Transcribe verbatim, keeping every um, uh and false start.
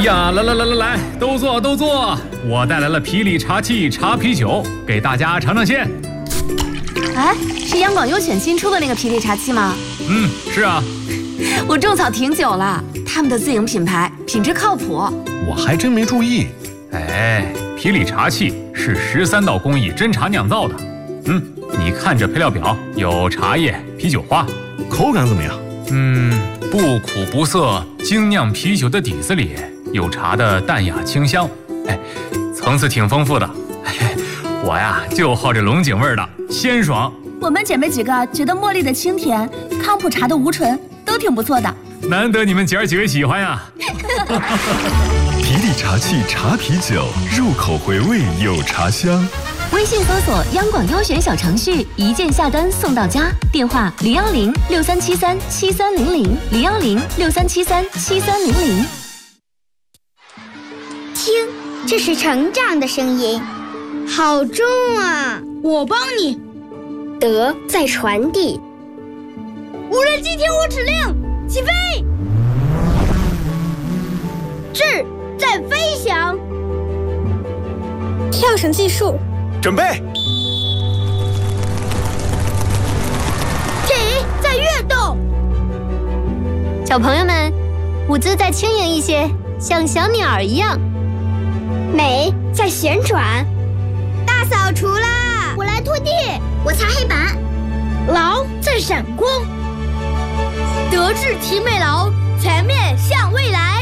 呀，来来来来来，都坐都坐！我带来了皮里茶气茶啤酒，给大家尝尝鲜。 哎，是央广优选新出的那个皮里茶气吗？ 嗯，是啊。 我种草挺久了，他们的自营品牌，品质靠谱。 我还真没注意。 哎，皮里茶气是十三道工艺真茶酿造的。嗯，你看这配料表，有茶叶、啤酒花， 口感怎么样？ 嗯，不苦不涩，精酿啤酒的底子里有茶的淡雅清香，哎，层次挺丰富的。哎，我呀就好这龙井味的，鲜爽。 我们姐妹几个觉得茉莉的清甜，康普茶的无醇都挺不错的。 难得你们姐儿几位喜欢呀！ 皮里茶气茶啤酒，入口回味有茶香。 微信搜索央广优选小程序，一键下单送到家。电话零幺零六三七三七三零零零幺零六三七三七三零零。 听，这是成长的声音，好重啊！ 我帮你。 德在传递。 无人机听我指令，起飞！ 智在飞翔。 跳绳计数。 准备。 体在跃动。 小朋友们，舞姿再轻盈一些，像小鸟一样。 美在旋转。大扫除啦！我来拖地，我擦黑板。 劳在闪光。 德智体美劳，全面向未来。